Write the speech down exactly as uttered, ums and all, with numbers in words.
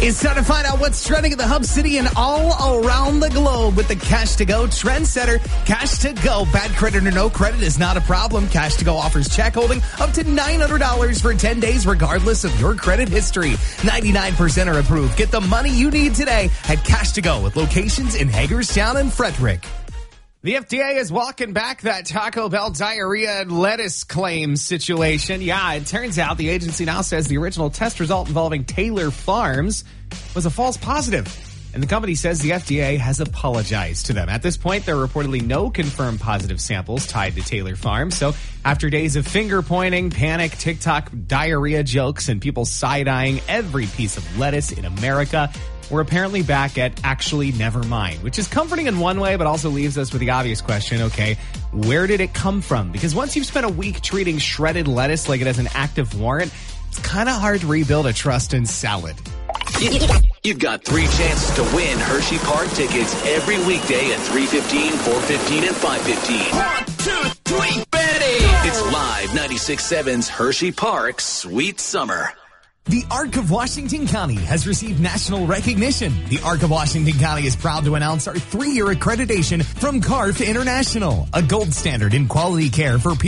It's time to find out what's trending in the Hub City and all around the globe with the Cash to Go Trendsetter. Cash to Go. Bad credit or no credit is not a problem. Cash to Go offers check holding up to nine hundred dollars for ten days, regardless of your credit history. ninety-nine percent are approved. Get the money you need today at Cash to Go with locations in Hagerstown and Frederick. The F D A is walking back that Taco Bell diarrhea and lettuce claim situation. Yeah, it turns out the agency now says the original test result involving Taylor Farms was a false positive. And the company says the F D A has apologized to them. At this point, there are reportedly no confirmed positive samples tied to Taylor Farms. So after days of finger pointing, panic, TikTok diarrhea jokes, and people side-eyeing every piece of lettuce in America, we're apparently back at actually never mind, which is comforting in one way, but also leaves us with the obvious question, okay, where did it come from? Because once you've spent a week treating shredded lettuce like it has an active warrant, it's kind of hard to rebuild a trust in salad. You've got three chances to win Hershey Park tickets every weekday at three fifteen, four fifteen, and five fifteen. One, two, three, Betty! It's live ninety-six point seven's Hershey Park Sweet Summer. The Arc of Washington County has received national recognition. The Arc of Washington County is proud to announce our three-year accreditation from C A R F International, a gold standard in quality care for people